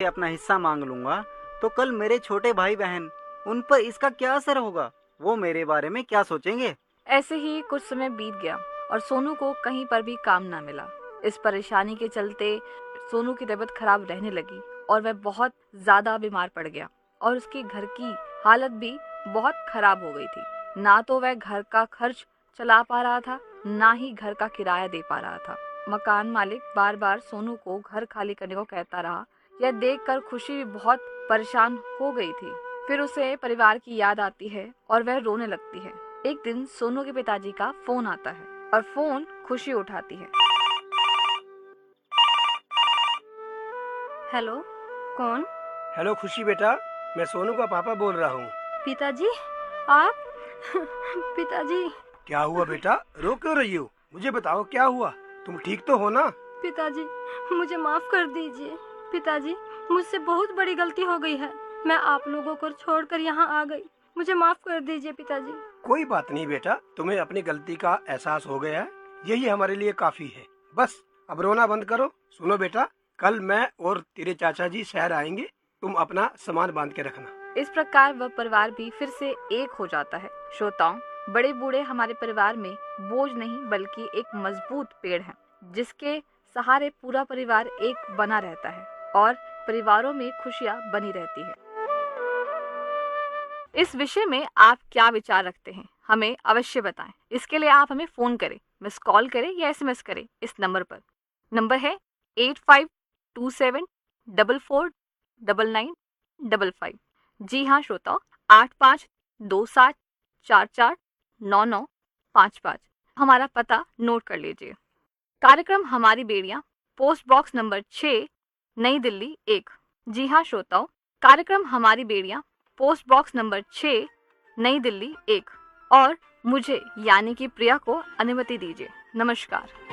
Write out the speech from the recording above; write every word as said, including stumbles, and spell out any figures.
अपना हिस्सा मांग लूंगा तो कल मेरे छोटे भाई बहन, उन पर इसका क्या असर होगा? वो मेरे बारे में क्या सोचेंगे? ऐसे ही कुछ समय बीत गया और सोनू को कहीं पर भी काम ना मिला। इस परेशानी के चलते सोनू की तबीयत खराब रहने लगी और वह बहुत ज्यादा बीमार पड़ गया और उसके घर की हालत भी बहुत खराब हो गई थी। ना तो वह घर का खर्च चला पा रहा था, ना ही घर का किराया दे पा रहा था। मकान मालिक बार बार सोनू को घर खाली करने को कहता रहा। यह देखकर खुशी भी बहुत परेशान हो गई थी। फिर उसे परिवार की याद आती है और वह रोने लगती है। एक दिन सोनू के पिताजी का फोन आता है और फोन खुशी उठाती है। हेलो, कौन? हेलो खुशी बेटा, मैं सोनू का पापा बोल रहा हूँ। पिताजी, आप? पिताजी। क्या हुआ बेटा, रो क्यों रही हो? मुझे बताओ क्या हुआ, तुम ठीक तो हो ना? पिताजी, मुझे माफ कर दीजिए। पिताजी, मुझसे बहुत बड़ी गलती हो गई है। मैं आप लोगों को छोड़कर यहाँ आ गई। मुझे माफ कर दीजिए पिताजी। कोई बात नहीं बेटा, तुम्हें अपनी गलती का एहसास हो गया है, यही हमारे लिए काफी है। बस अब रोना बंद करो। सुनो बेटा, कल मैं और तेरे चाचा जी शहर आएंगे, तुम अपना सामान बांध के रखना। इस प्रकार वह परिवार भी फिर से एक हो जाता है। श्रोताओं, बड़े बूढ़े हमारे परिवार में बोझ नहीं बल्कि एक मजबूत पेड़ है, जिसके सहारे पूरा परिवार एक बना रहता है और परिवारों में खुशियां बनी रहती है। इस विषय में आप क्या विचार रखते हैं, हमें अवश्य बताएं। इसके लिए आप हमें फोन करें, मिस कॉल करें या एसएमएस करें इस नंबर पर। नंबर है eight five to seven double four double nine double five. जी हाँ श्रोताओ, आठ पाँच दो सात चार चार नौ नौ पाँच पाँच हमारा पता नोट कर लीजिए। कार्यक्रम हमारी बेड़ियां, पोस्ट बॉक्स नंबर छः, नई दिल्ली एक। जी हाँ श्रोताओं, कार्यक्रम हमारी बेड़ियां, पोस्ट बॉक्स नंबर छः, नई दिल्ली एक। और मुझे यानी कि प्रिया को अनुमति दीजिए। नमस्कार।